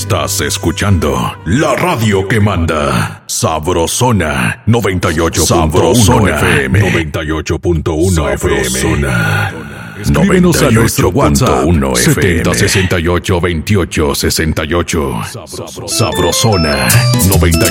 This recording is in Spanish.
Estás escuchando la radio que manda. Sabrosona 98.1 Sabrosona FM 98.1 FM. Escríbenos a nuestro WhatsApp 7068 2868. Sabrosona 98.